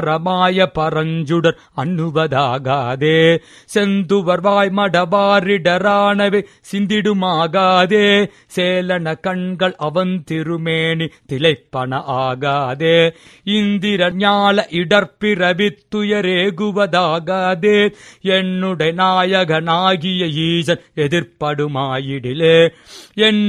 ரமாய பரஞ்சுடர் அண்ணுவதாகாதே செந்துவர்வாய் மடபாரிடரானவே சிந்திடுமாகாதே சேலன கண்கள் அவன் திருமேனி திளைப்பன ஆகாதே இந்திர ஞால இடர்பிறவித்துயரேகுவதாகாதே என்னுடைய நாயகனாகிய ஈசன் எதிர்ப்படுமாயிடிலே என்